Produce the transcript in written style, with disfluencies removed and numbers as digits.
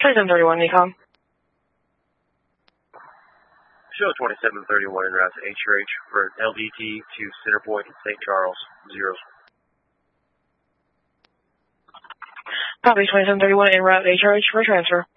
2731, Ecom. Show 2731 en route to HRH for LDT to Centerpoint in St. Charles, zeros. Copy 2731 en route to HRH for transfer.